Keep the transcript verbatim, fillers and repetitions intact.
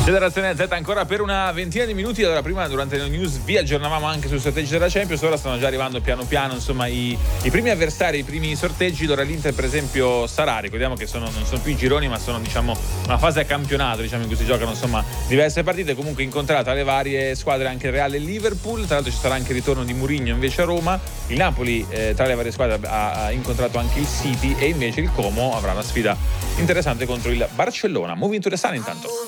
Generazione Z ancora per una ventina di minuti. Allora, prima durante le news vi aggiornavamo anche sul sorteggio della Champions. Ora stanno già arrivando piano piano insomma i, i primi avversari, i primi sorteggi. Allora l'Inter per esempio sarà, ricordiamo che sono, non sono più i gironi ma sono diciamo una fase a campionato, diciamo, in cui si giocano insomma diverse partite. Comunque incontrata le varie squadre, anche il Real e il Liverpool. Tra l'altro ci sarà anche il ritorno di Mourinho invece a Roma. Il Napoli eh, tra le varie squadre ha, ha incontrato anche il City, e invece il Como avrà una sfida interessante contro il Barcellona. Moving to the Sun intanto.